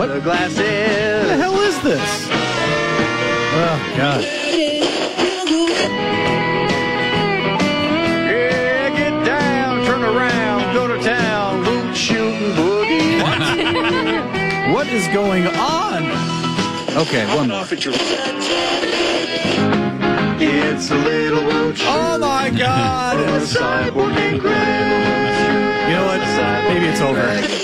color glasses. What the hell is this? Oh, God. Yeah, get down, turn around, go to town, boot shooting boogie. What is going on? Okay, one more. It's a little roach. Oh, my God. A cyborg named Greg. You know what? Maybe it's over.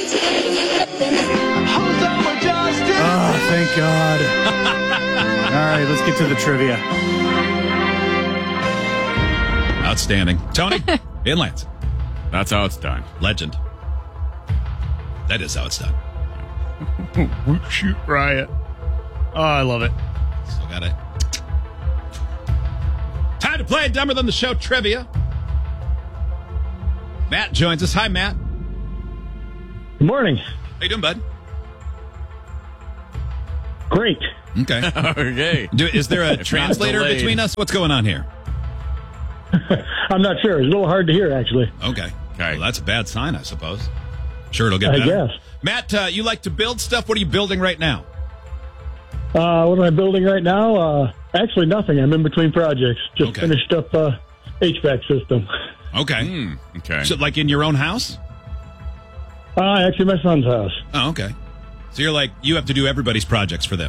Hold on with justice. Oh, thank God. All right, let's get to the trivia. Outstanding. Tony, in Lance. That's how it's done. Legend. That is how it's done. Shoot riot. Oh, I love it. Still got it. Time to play Dumber Than the Show trivia. Matt joins us. Hi, Matt. Good morning. How you doing, bud? Great. Okay. Okay. Is there a translator delayed. between us? What's going on here? I'm not sure. It's a little hard to hear, actually. Okay. Okay. Well, that's a bad sign, I suppose. Sure, it'll get I better. guess. Matt, you like to build stuff. What are you building right now? What am I building right now? Actually, nothing. I'm in between projects. Just Okay. finished up HVAC system. Okay. Okay. So, like in your own house? Actually, my son's house. Oh, okay. So you're like, you have to do everybody's projects for them.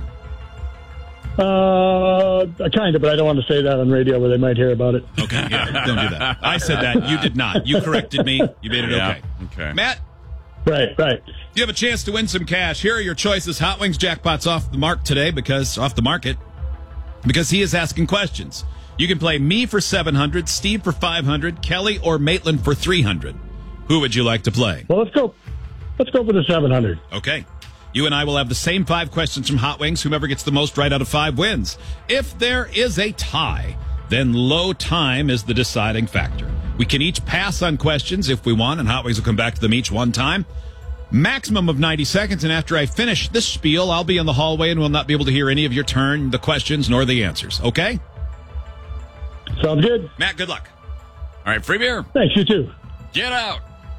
Kind of, but I don't want to say that on radio where they might hear about it. Okay, yeah, don't do that. I said that. You did not. You corrected me. You made it Yeah. okay. Okay. Matt, Right. you have a chance to win some cash. Here are your choices. Hot Wings jackpot's off the mark today because he is asking questions. You can play me for $700, Steve for $500, Kelly or Maitland for $300. Who would you like to play? Well, let's go for the 700. Okay. You and I will have the same 5 questions from Hot Wings. Whomever gets the most right out of 5 wins. If there is a tie, then low time is the deciding factor. We can each pass on questions if we want, and Hot Wings will come back to them each one time. Maximum of 90 seconds, and after I finish this spiel, I'll be in the hallway and will not be able to hear any of your turn, the questions, nor the answers. Okay? Sounds good. Matt, good luck. All right, free beer. Thanks, you too. Get out.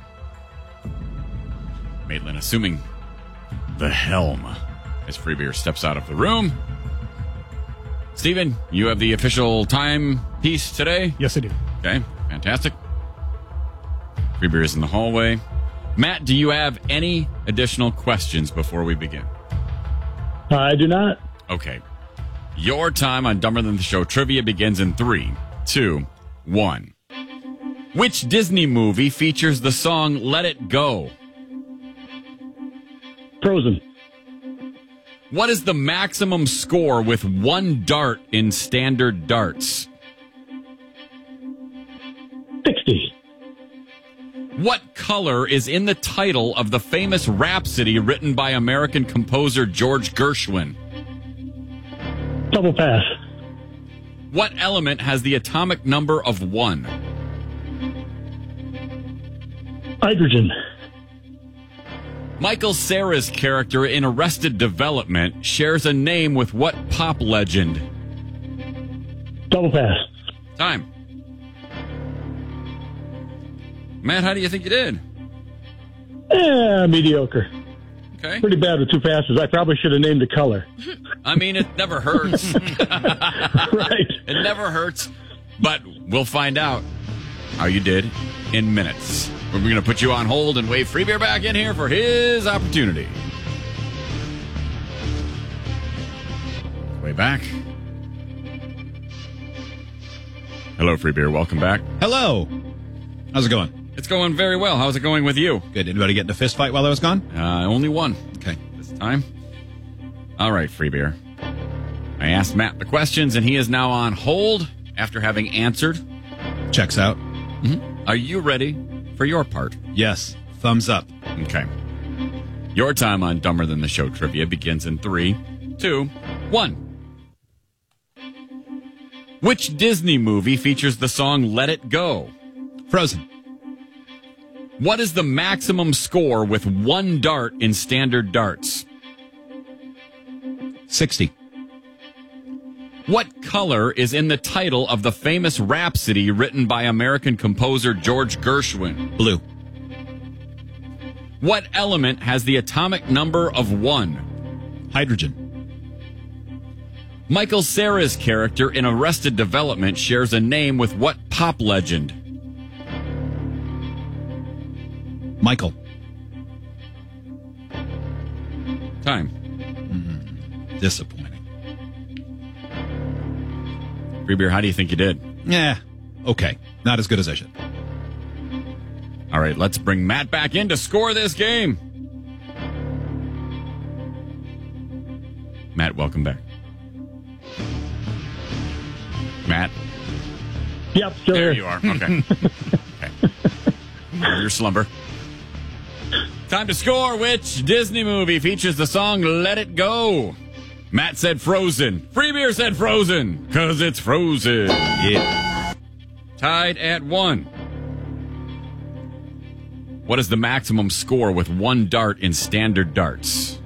Maitland assuming the helm as free beer steps out of the room. Steven, you have the official time piece today? Yes, I do. Okay, fantastic. Free beer is in the hallway. Matt, do you have any additional questions before we begin? I do not. Okay. Your time on Dumber Than the Show trivia begins in 3, 2, 1. Which Disney movie features the song Let It Go? Frozen. What is the maximum score with 1 dart in standard darts? 60. What color is in the title of the famous Rhapsody written by American composer George Gershwin? Double pass. What element has the atomic number of 1? Hydrogen. Michael Cera's character in Arrested Development shares a name with what pop legend? Double pass. Time. Matt, how do you think you did? Mediocre. Okay. Pretty bad with 2 passes. I probably should have named the color. I mean, it never hurts. Right. It never hurts. But we'll find out how you did in minutes. We're going to put you on hold and wave Free Beer back in here for his opportunity. Way back. Hello, Free Beer. Welcome back. Hello. How's it going? It's going very well. How's it going with you? Good. Anybody get in a fist fight while I was gone? Only one Okay. this time. All right, Free Beer. I asked Matt the questions, and he is now on hold after having answered. Checks out. Are you ready for your part? Yes. Thumbs up. Okay. Your time on Dumber Than the Show trivia begins in 3, 2, 1. Which Disney movie features the song Let It Go? Frozen. What is the maximum score with 1 dart in standard darts? 60. What color is in the title of the famous Rhapsody written by American composer George Gershwin? Blue. What element has the atomic number of 1? Hydrogen. Michael Cera's character in Arrested Development shares a name with what pop legend? Michael. Time. Disappointing. Free beer, how do you think you did? Yeah. Okay. Not as good as I should. All right, let's bring Matt back in to score this game. Matt, welcome back. Matt? Yep, still There here. you are. Okay. Your slumber. Time to score. Which Disney movie features the song Let It Go? Matt said Frozen. Free beer said Frozen, because it's Frozen. Yeah. Tied at 1. What is the maximum score with one dart in standard darts?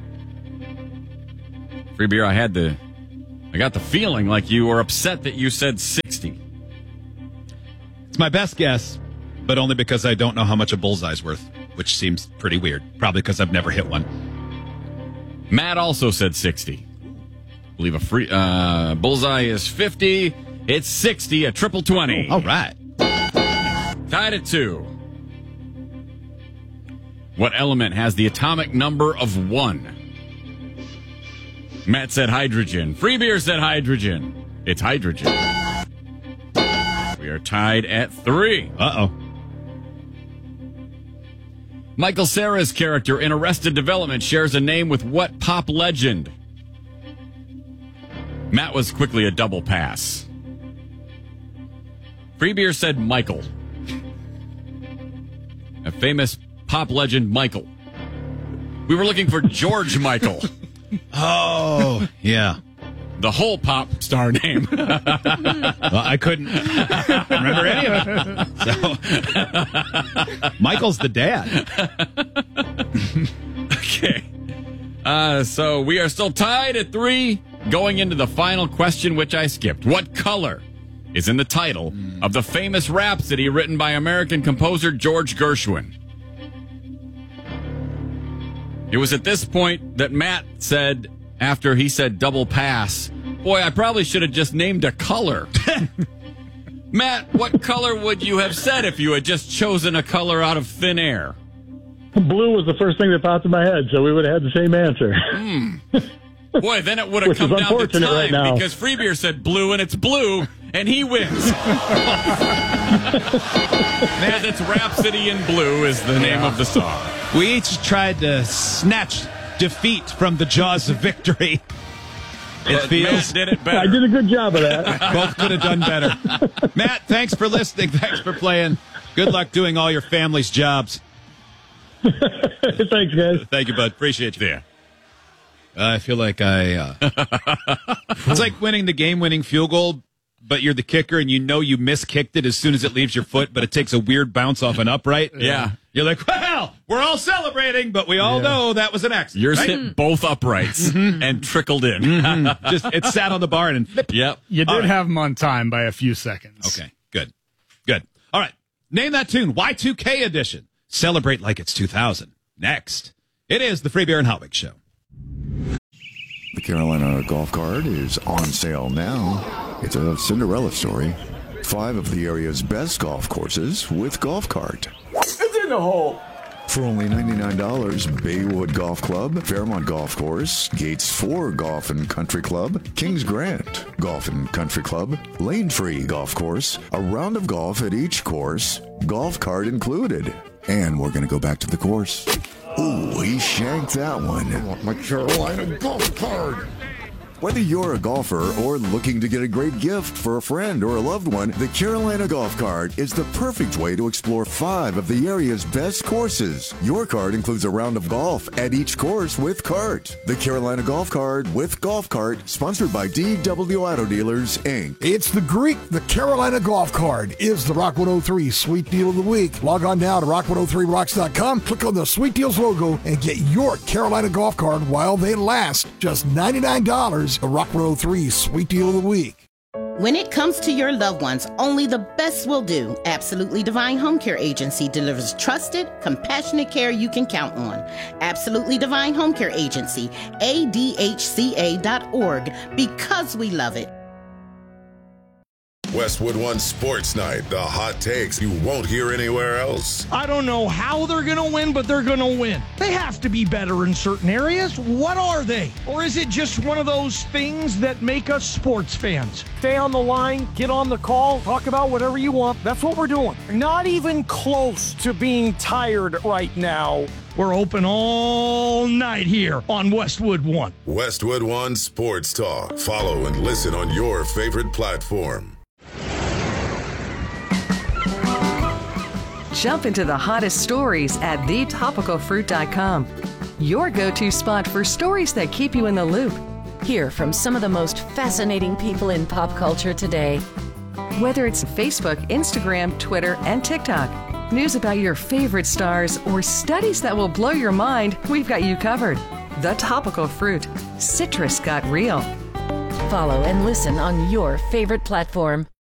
Free beer, I got the feeling like you were upset that you said 60. It's my best guess, but only because I don't know how much a bullseye's worth, which seems pretty weird. Probably because I've never hit one. Matt also said 60. I believe a free bullseye is 50. It's 60, a triple 20. All right. Tied at 2. What element has the atomic number of 1? Matt said hydrogen. Free beer said hydrogen. It's hydrogen. We are tied at 3. Uh-oh. Michael Cera's character in Arrested Development shares a name with what pop legend? Matt was quickly a double pass. Free beer said Michael. A famous pop legend, Michael. We were looking for George Michael. Oh, yeah. The whole pop star name. Well, I couldn't remember any of it. So, Michael's the dad. Okay. So we are still tied at 3, going into the final question, which I skipped. What color is in the title of the famous Rhapsody written by American composer George Gershwin? It was at this point that Matt said, after he said double pass, boy, I probably should have just named a color. Matt, what color would you have said if you had just chosen a color out of thin air? Blue was the first thing that popped in my head, so we would have had the same answer. Boy, then it would have Which come is down to unfortunate time right now. because Free Beer said blue and it's blue and he wins. Because it's Rhapsody in Blue is the name of the song. We each tried to snatch defeat from the jaws of victory. It feels Matt did it better. I did a good job of that. both could have done better. Matt, thanks for listening. Thanks for playing. Good luck doing all your family's jobs. Thanks, guys. Thank you, bud. Appreciate you. Yeah. I feel like it's like winning the game-winning field goal, but you're the kicker and you know you miskicked it as soon as it leaves your foot, but it takes a weird bounce off an upright. Yeah. You're like, well, we're all celebrating, but we all know that was an accident. Yours right? hit both uprights and trickled in. Just it sat on the bar and flipped. Yep. You All did right. have him on time by a few seconds. Okay, good. All right, name that tune, Y2K edition. Celebrate like it's 2000. Next, it is the Free Beer and Hot Wings Show. The Carolina Golf Cart is on sale now. It's a Cinderella story. 5 of the area's best golf courses with Golf Cart. It's in the hole. For only $99, Baywood Golf Club, Fairmont Golf Course, Gates 4 Golf and Country Club, Kings Grant Golf and Country Club, Lane Tree Golf Course, a round of golf at each course, Golf Cart included. And we're going to go back to the course. Ooh, he shanked that one. I want my Carolina Golf Cart. Whether you're a golfer or looking to get a great gift for a friend or a loved one, the Carolina Golf Cart is the perfect way to explore 5 of the area's best courses. Your cart includes a round of golf at each course with cart. The Carolina Golf Cart with Golf Cart, sponsored by DW Auto Dealers, Inc. It's the Greek. The Carolina Golf Cart is the Rock 103 Sweet Deal of the Week. Log on now to rock103rocks.com, click on the Sweet Deals logo, and get your Carolina Golf Cart while they last. Just $99. A Rock 103 Sweet Deal of the Week. When it comes to your loved ones, only the best will do. Absolutely Divine Home Care Agency delivers trusted, compassionate care you can count on. Absolutely Divine Home Care Agency, ADHCA.org, because we love it. Westwood One Sports Night, the hot takes you won't hear anywhere else. I don't know how they're going to win, but they're going to win. They have to be better in certain areas. What are they? Or is it just one of those things that make us sports fans? Stay on the line, get on the call, talk about whatever you want. That's what we're doing. Not even close to being tired right now. We're open all night here on Westwood One. Westwood One Sports Talk. Follow and listen on your favorite platform. Jump into the hottest stories at thetopicalfruit.com. Your go-to spot for stories that keep you in the loop. Hear from some of the most fascinating people in pop culture today. Whether it's Facebook, Instagram, Twitter, and TikTok, news about your favorite stars, or studies that will blow your mind, we've got you covered. The Topical Fruit. Citrus got real. Follow and listen on your favorite platform.